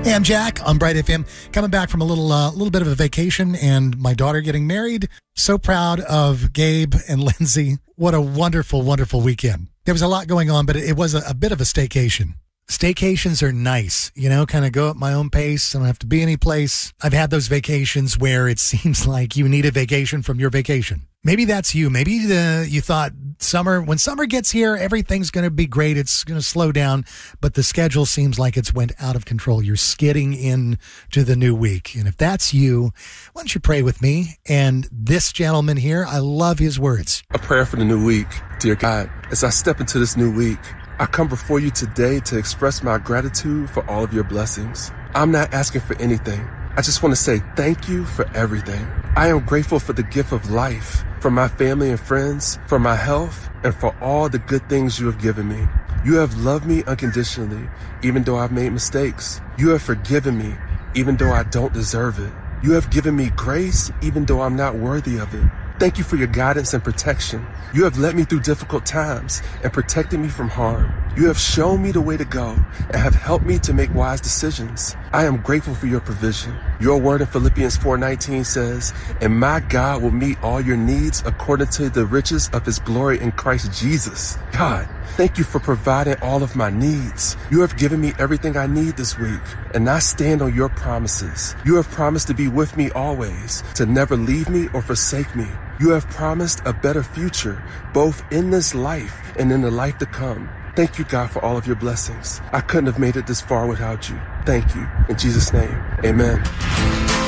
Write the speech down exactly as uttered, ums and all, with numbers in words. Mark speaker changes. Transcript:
Speaker 1: Hey, I'm Jack on Bright F M, coming back from a little uh, little bit of a vacation and my daughter getting married. So proud of Gabe and Lindsay. What a wonderful, wonderful weekend. There was a lot going on, but it, it was a, a bit of a staycation. Staycations are nice, you know, kind of go at my own pace. I don't have to be any place. I've had those vacations where it seems like you need a vacation from your vacation. Maybe that's you. Maybe the, you thought summer, when summer gets here, everything's going to be great. It's going to slow down, but the schedule seems like it's went out of control. You're skidding in to the new week. And if that's you, why don't you pray with me? And this gentleman here, I love his words.
Speaker 2: A prayer for the new week. Dear God, as I step into this new week, I come before you today to express my gratitude for all of your blessings. I'm not asking for anything. I just want to say thank you for everything. I am grateful for the gift of life, for my family and friends, for my health, and for all the good things you have given me. You have loved me unconditionally, even though I've made mistakes. You have forgiven me, even though I don't deserve it. You have given me grace, even though I'm not worthy of it. Thank you for your guidance and protection. You have led me through difficult times and protected me from harm. You have shown me the way to go and have helped me to make wise decisions. I am grateful for your provision. Your word in Philippians four nineteen says, "And my God will meet all your needs according to the riches of his glory in Christ Jesus." God, thank you for providing all of my needs. You have given me everything I need this week, and I stand on your promises. You have promised to be with me always, to never leave me or forsake me. You have promised a better future, both in this life and in the life to come. Thank you, God, for all of your blessings. I couldn't have made it this far without you. Thank you. In Jesus' name, amen.